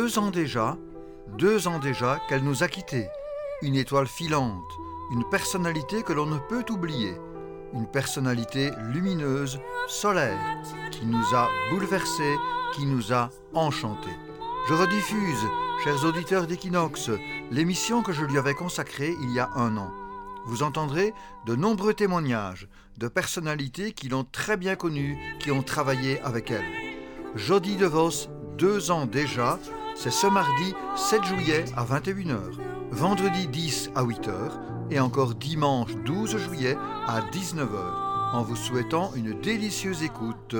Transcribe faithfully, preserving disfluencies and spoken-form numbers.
deux ans déjà, deux ans déjà qu'elle nous a quittés. Une étoile filante, une personnalité que l'on ne peut oublier. Une personnalité lumineuse, solaire, qui nous a bouleversés, qui nous a enchantés. Je rediffuse, chers auditeurs d'Equinox, l'émission que je lui avais consacrée il y a un an. Vous entendrez de nombreux témoignages de personnalités qui l'ont très bien connue, qui ont travaillé avec elle. Jody DeVos, deux ans déjà, c'est ce mardi sept juillet à vingt et une heures, vendredi dix à huit heures et encore dimanche douze juillet à dix-neuf heures, en vous souhaitant une délicieuse écoute